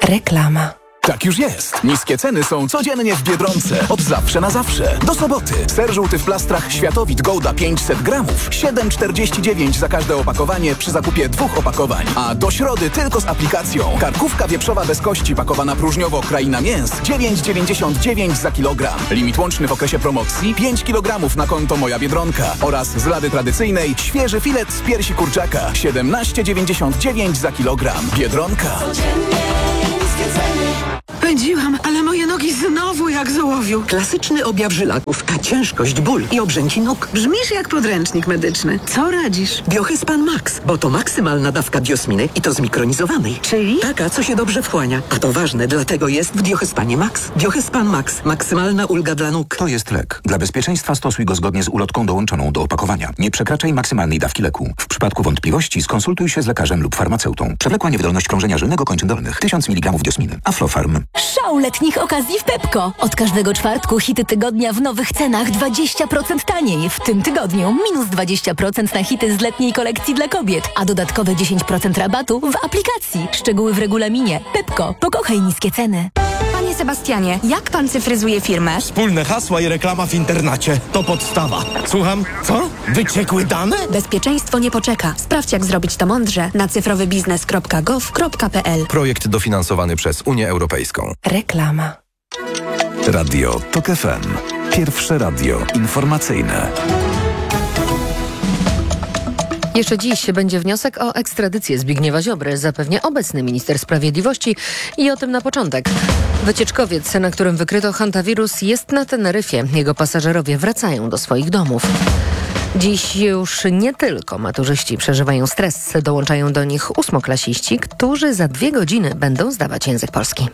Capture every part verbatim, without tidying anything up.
Reklama. Tak już jest. Niskie ceny są codziennie w Biedronce. Od zawsze na zawsze. Do soboty. Ser żółty w plastrach Światowit Gouda pięćset gramów. siedem czterdzieści dziewięć za każde opakowanie przy zakupie dwóch opakowań. A do środy tylko z aplikacją. Karkówka wieprzowa bez kości pakowana próżniowo Kraina Mięs. dziewięć dziewięćdziesiąt dziewięć za kilogram. Limit łączny w okresie promocji pięć kilogramów na konto Moja Biedronka. Oraz z lady tradycyjnej świeży filet z piersi kurczaka. siedemnaście dziewięćdziesiąt dziewięć za kilogram. Biedronka. Pędziłam, ale moje nogi znowu jak z ołowiu. Klasyczny objaw żylaków, ciężkość, ból i obrzęci nóg. Brzmisz jak podręcznik medyczny. Co radzisz? Biohyspan Max, bo to maksymalna dawka diosminy i to zmikronizowanej. Czyli? Taka, co się dobrze wchłania. A to ważne, dlatego jest w Biohyspanie Max. Biohyspan Max. Maksymalna ulga dla nóg. To jest lek. Dla bezpieczeństwa stosuj go zgodnie z ulotką dołączoną do opakowania. Nie przekraczaj maksymalnej dawki leku. W przypadku wątpliwości skonsultuj się z lekarzem lub farmaceutą. Przewlekła niewydolność krążenia żylnego kończyn dolnych. tysiąc miligramów diosminy. Aflofarm. Szał letnich okazji w Pepco. Od każdego czwartku hity tygodnia w nowych cenach dwadzieścia procent taniej. W tym tygodniu minus dwadzieścia procent na hity z letniej kolekcji dla kobiet, a dodatkowe dziesięć procent rabatu w aplikacji. Szczegóły w regulaminie. Pepco. Pokochaj niskie ceny. Panie Sebastianie, jak pan cyfryzuje firmę? Wspólne hasła i reklama w internecie. To podstawa. Słucham? Co? Wyciekły dane? Bezpieczeństwo nie poczeka. Sprawdź, jak zrobić to mądrze na cyfrowybiznes kropka gov kropka pl. Projekt dofinansowany przez Unię Europejską. Reklama. Radio TOK F M. Pierwsze radio informacyjne. Jeszcze dziś będzie wniosek o ekstradycję Zbigniewa Ziobry, zapewnia obecny minister sprawiedliwości i o tym na początek. Wycieczkowiec, na którym wykryto hantawirus, jest na Teneryfie. Jego pasażerowie wracają do swoich domów. Dziś już nie tylko maturzyści przeżywają stres, dołączają do nich ósmoklasiści, którzy za dwie godziny będą zdawać język polski.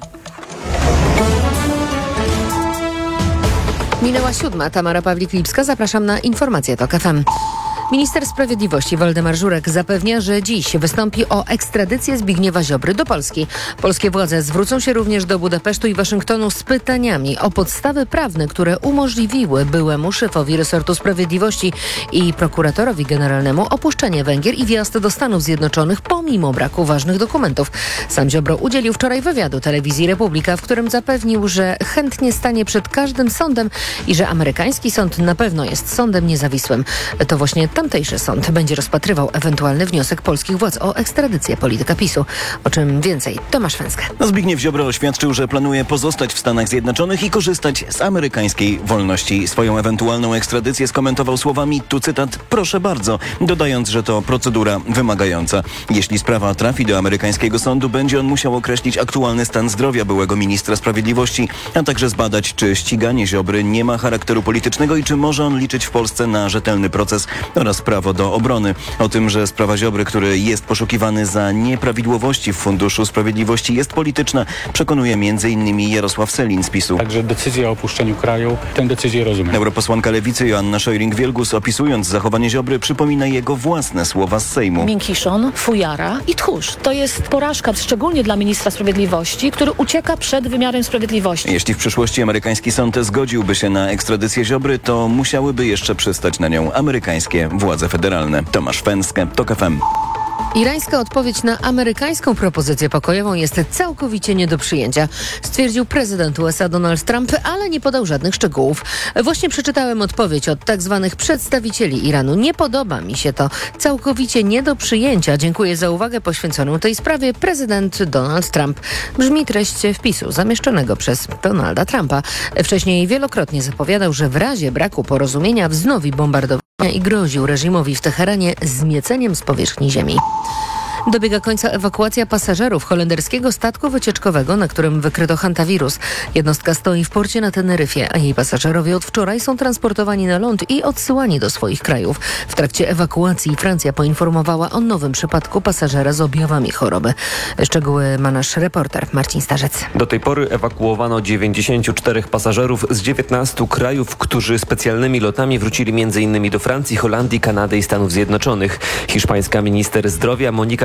Minęła siódma. Tamara Pawlik-Lipska. Zapraszam na informacje TOK F M. Minister Sprawiedliwości Waldemar Żurek zapewnia, że dziś wystąpi o ekstradycję Zbigniewa Ziobry do Polski. Polskie władze zwrócą się również do Budapesztu i Waszyngtonu z pytaniami o podstawy prawne, które umożliwiły byłemu szefowi resortu sprawiedliwości i prokuratorowi generalnemu opuszczenie Węgier i wjazd do Stanów Zjednoczonych pomimo braku ważnych dokumentów. Sam Ziobro udzielił wczoraj wywiadu telewizji Republika, w którym zapewnił, że chętnie stanie przed każdym sądem i że amerykański sąd na pewno jest sądem niezawisłym. To właśnie tamtejszy sąd będzie rozpatrywał ewentualny wniosek polskich władz o ekstradycję polityka PiSu. O czym więcej Tomasz Węskę. Zbigniew Ziobro oświadczył, że planuje pozostać w Stanach Zjednoczonych i korzystać z amerykańskiej wolności. Swoją ewentualną ekstradycję skomentował słowami, tu cytat, proszę bardzo, dodając, że to procedura wymagająca. Jeśli sprawa trafi do amerykańskiego sądu, będzie on musiał określić aktualny stan zdrowia byłego ministra sprawiedliwości, a także zbadać, czy ściganie Ziobry nie ma charakteru politycznego i czy może on liczyć w Polsce na rzetelny proces oraz prawo do obrony. O tym, że sprawa Ziobry, który jest poszukiwany za nieprawidłowości w Funduszu Sprawiedliwości, jest polityczna, przekonuje między innymi Jarosław Sellin z PiSu. Także decyzja o opuszczeniu kraju, tę decyzję rozumiem. Europosłanka Lewicy Joanna Scheuring-Wielgus, opisując zachowanie Ziobry, przypomina jego własne słowa z Sejmu. Miękiszon, fujara i tchórz. To jest porażka, szczególnie dla ministra sprawiedliwości, który ucieka przed wymiarem sprawiedliwości. Jeśli w przyszłości amerykański sąd zgodziłby się na ekstradycję Ziobry, to musiałyby jeszcze przystać na nią amerykańskie władze federalne. Tomasz Węskę, TOK F M. Irańska odpowiedź na amerykańską propozycję pokojową jest całkowicie nie do przyjęcia, stwierdził prezydent U S A Donald Trump, ale nie podał żadnych szczegółów. Właśnie przeczytałem odpowiedź od tak zwanych przedstawicieli Iranu. Nie podoba mi się to. Całkowicie nie do przyjęcia. Dziękuję za uwagę poświęconą tej sprawie. Prezydent Donald Trump. Brzmi treść wpisu zamieszczonego przez Donalda Trumpa. Wcześniej wielokrotnie zapowiadał, że w razie braku porozumienia wznowi bombardowanie i groził reżimowi w Teheranie zmieceniem z powierzchni ziemi. Dobiega końca ewakuacja pasażerów holenderskiego statku wycieczkowego, na którym wykryto hantawirus. Jednostka stoi w porcie na Teneryfie, a jej pasażerowie od wczoraj są transportowani na ląd i odsyłani do swoich krajów. W trakcie ewakuacji Francja poinformowała o nowym przypadku pasażera z objawami choroby. Szczegóły ma nasz reporter Marcin Starzec. Do tej pory ewakuowano dziewięćdziesięciu czterech pasażerów z dziewiętnastu krajów, którzy specjalnymi lotami wrócili m.in. do Francji, Holandii, Kanady i Stanów Zjednoczonych. Hiszpańska minister zdrowia Monika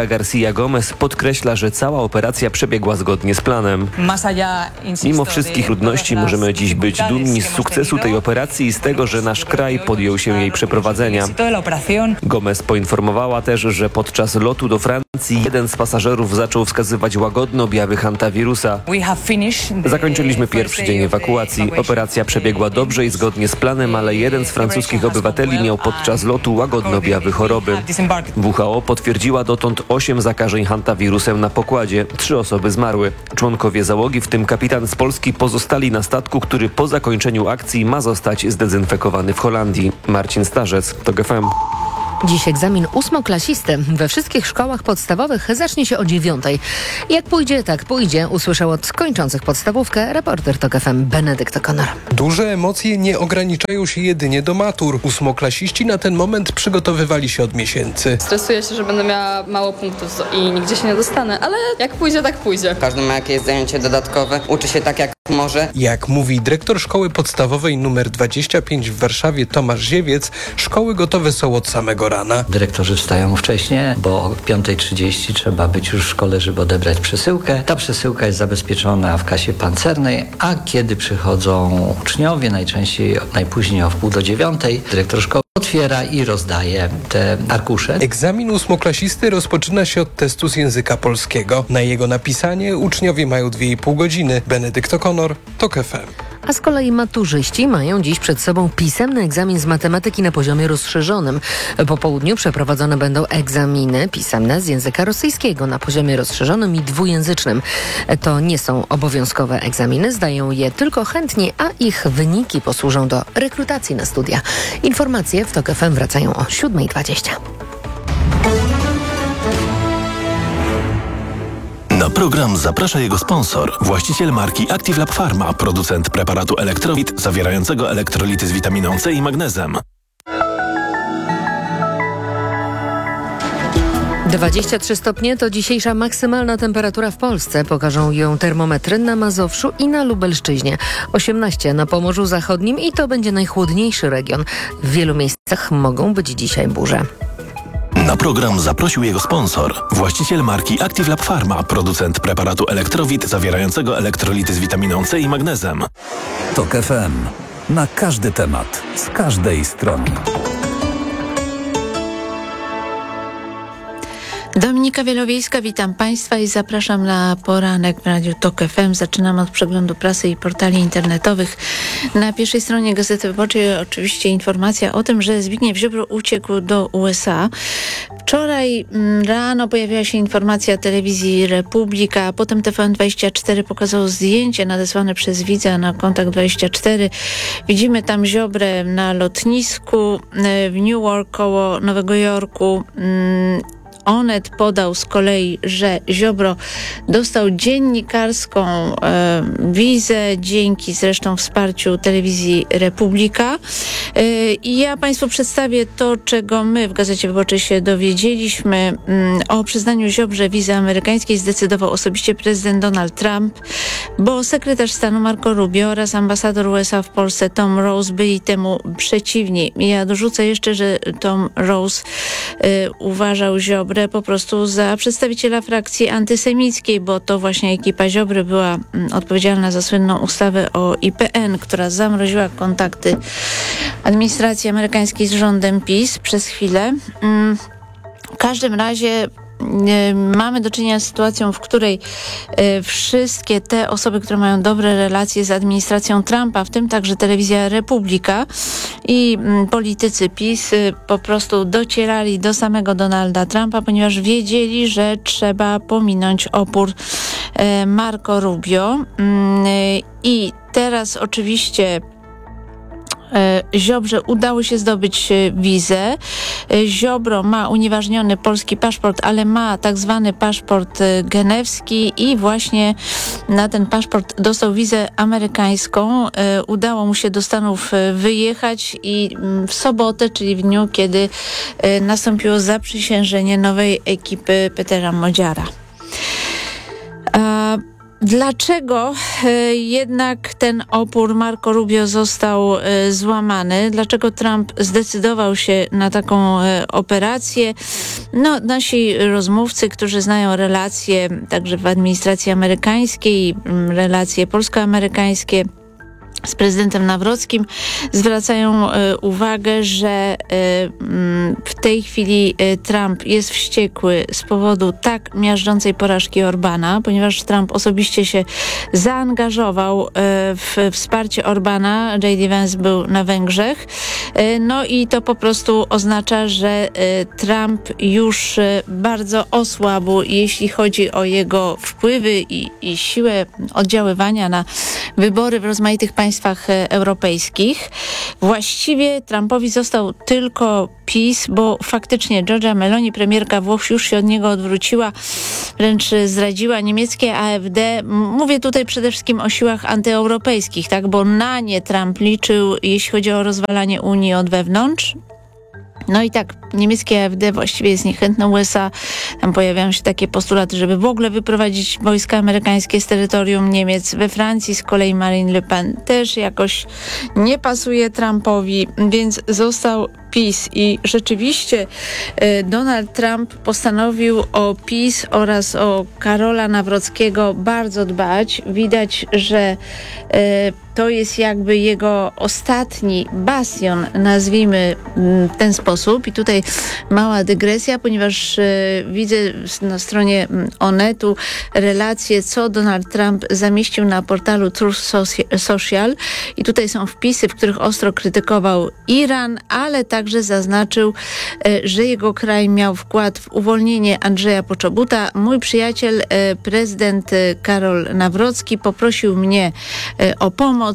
Pilar García Gómez podkreśla, że cała operacja przebiegła zgodnie z planem. Mimo wszystkich trudności możemy dziś być dumni z sukcesu tej operacji i z tego, że nasz kraj podjął się jej przeprowadzenia. Gómez poinformowała też, że podczas lotu do Francji jeden z pasażerów zaczął wskazywać łagodne objawy hantawirusa. Zakończyliśmy pierwszy dzień ewakuacji. Operacja przebiegła dobrze i zgodnie z planem, ale jeden z francuskich obywateli miał podczas lotu łagodne objawy choroby. W H O potwierdziła dotąd osiem zakażeń hantawirusem na pokładzie. Trzy osoby zmarły. Członkowie załogi, w tym kapitan z Polski, pozostali na statku, który po zakończeniu akcji ma zostać zdezynfekowany w Holandii. Marcin Starzec, TOK F M. Dziś egzamin ósmoklasisty we wszystkich szkołach podstawowych zacznie się o dziewiątej. Jak pójdzie, tak pójdzie, usłyszał od kończących podstawówkę reporter TOK F M Benedykt O'Connor. Duże emocje nie ograniczają się jedynie do matur. Ósmoklasiści na ten moment przygotowywali się od miesięcy. Stresuję się, że będę miała mało punktów i nigdzie się nie dostanę, ale jak pójdzie, tak pójdzie. Każdy ma jakieś zajęcie dodatkowe, uczy się tak jak może. Jak mówi dyrektor szkoły podstawowej nr dwadzieścia pięć w Warszawie Tomasz Ziewiec, szkoły gotowe są od samego rana. Dyrektorzy wstają wcześniej, bo o piąta trzydzieści trzeba być już w szkole, żeby odebrać przesyłkę. Ta przesyłka jest zabezpieczona w kasie pancernej, a kiedy przychodzą uczniowie, najczęściej najpóźniej o wpół do dziewiątej, dyrektor szkoły otwiera i rozdaje te arkusze. Egzamin ósmoklasisty rozpoczyna się od testu z języka polskiego. Na jego napisanie uczniowie mają dwie i pół godziny. Benedykt O'Connor, TOK F M. A z kolei maturzyści mają dziś przed sobą pisemny egzamin z matematyki na poziomie rozszerzonym. Po południu przeprowadzone będą egzaminy pisemne z języka rosyjskiego na poziomie rozszerzonym i dwujęzycznym. To nie są obowiązkowe egzaminy, zdają je tylko chętni, a ich wyniki posłużą do rekrutacji na studia. Informacje w TOK F M wracają o siódma dwadzieścia. Na program zaprasza jego sponsor, właściciel marki Active Lab Pharma, producent preparatu Elektrowit zawierającego elektrolity z witaminą C i magnezem. dwadzieścia trzy stopnie to dzisiejsza maksymalna temperatura w Polsce. Pokażą ją termometry na Mazowszu i na Lubelszczyźnie. osiemnaście na Pomorzu Zachodnim i to będzie najchłodniejszy region. W wielu miejscach mogą być dzisiaj burze. Na program zaprosił jego sponsor, właściciel marki Active Lab Pharma, producent preparatu Elektrowit zawierającego elektrolity z witaminą C i magnezem. TOK F M. Na każdy temat, z każdej strony. Dominika Wielowiejska, witam Państwa i zapraszam na poranek w Radiu TOK F M. Zaczynam od przeglądu prasy i portali internetowych. Na pierwszej stronie Gazety Wyborczej oczywiście informacja o tym, że Zbigniew Ziobro uciekł do U S A. Wczoraj rano pojawiła się informacja telewizji Republika, a potem T V N dwadzieścia cztery pokazało zdjęcie nadesłane przez widza na Kontakt dwadzieścia cztery. Widzimy tam Ziobrę na lotnisku w Newark koło Nowego Jorku. Onet podał z kolei, że Ziobro dostał dziennikarską e, wizę dzięki zresztą wsparciu telewizji Republika. E, I ja Państwu przedstawię to, czego my w Gazecie Wyborczej się dowiedzieliśmy. Mm, o przyznaniu Ziobrze wizy amerykańskiej zdecydował osobiście prezydent Donald Trump, bo sekretarz stanu Marco Rubio oraz ambasador U S A w Polsce Tom Rose byli temu przeciwni. Ja dorzucę jeszcze, że Tom Rose e, uważał Ziobrę po prostu za przedstawiciela frakcji antysemickiej, bo to właśnie ekipa Ziobry była odpowiedzialna za słynną ustawę o I P N, która zamroziła kontakty administracji amerykańskiej z rządem PiS przez chwilę. W każdym razie mamy do czynienia z sytuacją, w której wszystkie te osoby, które mają dobre relacje z administracją Trumpa, w tym także telewizja Republika i politycy PiS po prostu docierali do samego Donalda Trumpa, ponieważ wiedzieli, że trzeba pominąć opór Marco Rubio. I teraz oczywiście Ziobrze udało się zdobyć wizę. Ziobro ma unieważniony polski paszport, ale ma tak zwany paszport genewski i właśnie na ten paszport dostał wizę amerykańską. Udało mu się do Stanów wyjechać i w sobotę, czyli w dniu, kiedy nastąpiło zaprzysiężenie nowej ekipy Petera Modziara. Dlaczego jednak ten opór Marco Rubio został złamany? Dlaczego Trump zdecydował się na taką operację? no, nasi rozmówcy, którzy znają relacje także w administracji amerykańskiej, relacje polsko-amerykańskie z prezydentem Nawrockim, zwracają y, uwagę, że y, y, w tej chwili y, Trump jest wściekły z powodu tak miażdżącej porażki Orbana, ponieważ Trump osobiście się zaangażował y, w wsparcie Orbana. J D Vance był na Węgrzech. Y, no i to po prostu oznacza, że y, Trump już y, bardzo osłabł, jeśli chodzi o jego wpływy i, i siłę oddziaływania na wybory w rozmaitych państwach europejskich. Właściwie Trumpowi został tylko PiS, bo faktycznie Giorgia Meloni, premierka Włoch, już się od niego odwróciła, wręcz zdradziła niemieckie A F D. Mówię tutaj przede wszystkim o siłach antyeuropejskich, tak, bo na nie Trump liczył, jeśli chodzi o rozwalanie Unii od wewnątrz. No i tak, niemieckie A F D właściwie jest niechętne U S A. Tam pojawiają się takie postulaty, żeby w ogóle wyprowadzić wojska amerykańskie z terytorium Niemiec. We Francji z kolei Marine Le Pen też jakoś nie pasuje Trumpowi, więc został PiS. I rzeczywiście e, Donald Trump postanowił o PiS oraz o Karola Nawrockiego bardzo dbać. Widać, że e, to jest jakby jego ostatni bastion, nazwijmy w ten sposób. I tutaj mała dygresja, ponieważ e, widzę na stronie Onetu relacje, co Donald Trump zamieścił na portalu Truth Social. I tutaj są wpisy, w których ostro krytykował Iran, ale także zaznaczył, e, że jego kraj miał wkład w uwolnienie Andrzeja Poczobuta. Mój przyjaciel, e, prezydent Karol Nawrocki, poprosił mnie e, o pomoc.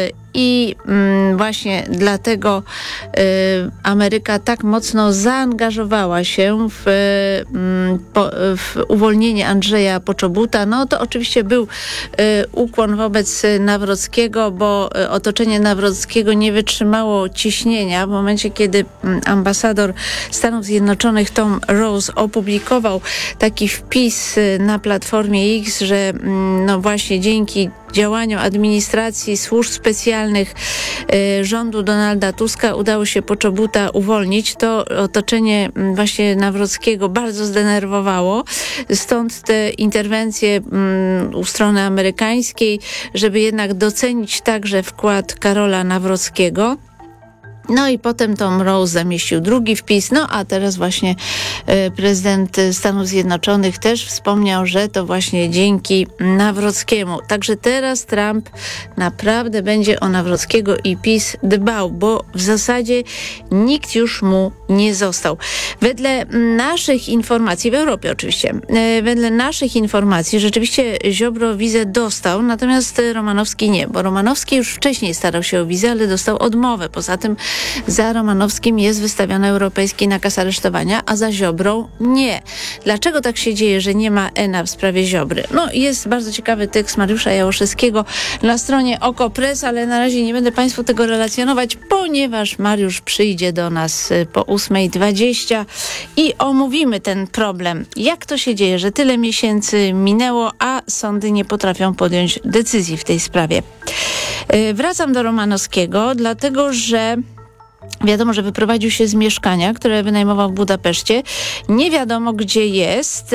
I mm, właśnie dlatego y, Ameryka tak mocno zaangażowała się w, y, po, w uwolnienie Andrzeja Poczobuta. No to oczywiście był y, ukłon wobec Nawrockiego, bo y, otoczenie Nawrockiego nie wytrzymało ciśnienia. W momencie, kiedy y, ambasador Stanów Zjednoczonych Tom Rose opublikował taki wpis y, na platformie X, że y, no właśnie dzięki działaniom administracji służb specjalnych y, rządu Donalda Tuska udało się Poczobuta uwolnić, to otoczenie y, właśnie Nawrockiego bardzo zdenerwowało. Stąd te interwencje y, u strony amerykańskiej, żeby jednak docenić także wkład Karola Nawrockiego. No i potem Tom Rose zamieścił drugi wpis, no a teraz właśnie y, prezydent Stanów Zjednoczonych też wspomniał, że to właśnie dzięki Nawrockiemu. Także teraz Trump naprawdę będzie o Nawrockiego i PiS dbał, bo w zasadzie nikt już mu nie został. Wedle naszych informacji, w Europie oczywiście, y, wedle naszych informacji rzeczywiście Ziobro wizę dostał, natomiast Romanowski nie, bo Romanowski już wcześniej starał się o wizę, ale dostał odmowę. Poza tym za Romanowskim jest wystawiony europejski nakaz aresztowania, a za Ziobrą nie. Dlaczego tak się dzieje, że nie ma E N A w sprawie Ziobry? No jest bardzo ciekawy tekst Mariusza Jałoszewskiego na stronie OKO.press, ale na razie nie będę Państwu tego relacjonować, ponieważ Mariusz przyjdzie do nas po ósmej dwadzieścia i omówimy ten problem. Jak to się dzieje, że tyle miesięcy minęło, a sądy nie potrafią podjąć decyzji w tej sprawie? Yy, wracam do Romanowskiego, dlatego że wiadomo, że wyprowadził się z mieszkania, które wynajmował w Budapeszcie. Nie wiadomo, gdzie jest.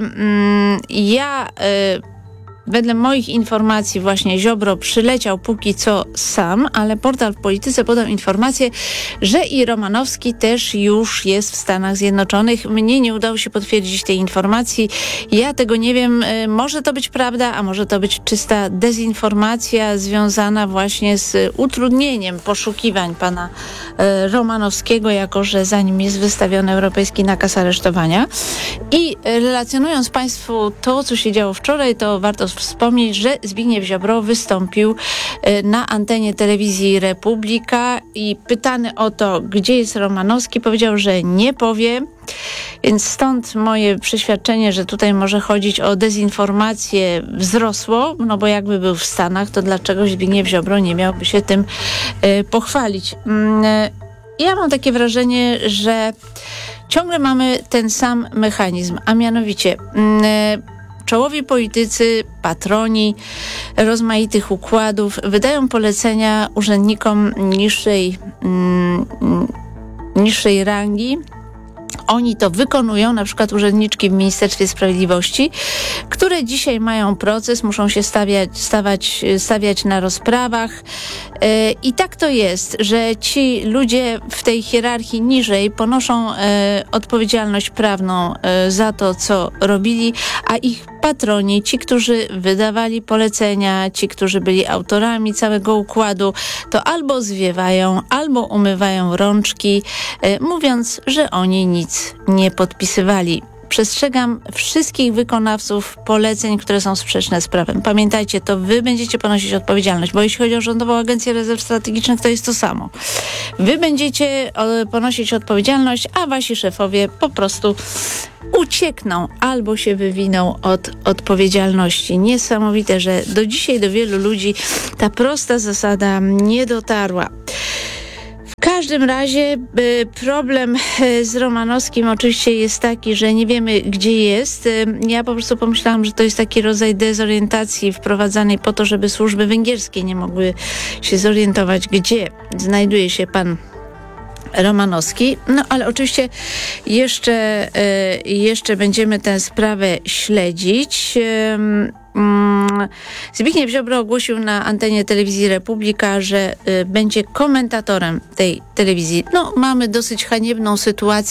Ja... Wedle moich informacji właśnie Ziobro przyleciał póki co sam, ale portal w Polityce podał informację, że i Romanowski też już jest w Stanach Zjednoczonych. Mnie nie udało się potwierdzić tej informacji. Ja tego nie wiem. Może to być prawda, a może to być czysta dezinformacja związana właśnie z utrudnieniem poszukiwań pana Romanowskiego, jako że za nim jest wystawiony europejski nakaz aresztowania. I relacjonując Państwu to, co się działo wczoraj, to warto wspomnieć, że Zbigniew Ziobro wystąpił na antenie telewizji Republika i pytany o to, gdzie jest Romanowski, powiedział, że nie powie. Więc stąd moje przeświadczenie, że tutaj może chodzić o dezinformację, wzrosło, no bo jakby był w Stanach, to dlaczego Zbigniew Ziobro nie miałby się tym y, pochwalić? Y, ja mam takie wrażenie, że ciągle mamy ten sam mechanizm, a mianowicie y, czołowi politycy, patroni rozmaitych układów wydają polecenia urzędnikom niższej, mm, niższej rangi, Oni to wykonują, na przykład urzędniczki w Ministerstwie Sprawiedliwości, które dzisiaj mają proces, muszą się stawiać, stawać, stawiać na rozprawach. I tak to jest, że ci ludzie w tej hierarchii niżej ponoszą e, odpowiedzialność prawną e, za to, co robili, a ich patroni, ci, którzy wydawali polecenia, ci, którzy byli autorami całego układu, to albo zwiewają, albo umywają rączki, e, mówiąc, że oni nic nie podpisywali. Przestrzegam wszystkich wykonawców poleceń, które są sprzeczne z prawem. Pamiętajcie, to wy będziecie ponosić odpowiedzialność, bo jeśli chodzi o Rządową Agencję Rezerw Strategicznych, to jest to samo. Wy będziecie ponosić odpowiedzialność, a wasi szefowie po prostu uciekną albo się wywiną od odpowiedzialności. Niesamowite, że do dzisiaj do wielu ludzi ta prosta zasada nie dotarła. W każdym razie problem z Romanowskim oczywiście jest taki, że nie wiemy, gdzie jest. Ja po prostu pomyślałam, że to jest taki rodzaj dezorientacji wprowadzanej po to, żeby służby węgierskie nie mogły się zorientować, gdzie znajduje się pan Romanowski. No ale oczywiście jeszcze, jeszcze będziemy tę sprawę śledzić. Zbigniew Ziobro ogłosił na antenie telewizji Republika, że y, będzie komentatorem tej telewizji. No, mamy dosyć haniebną sytuację.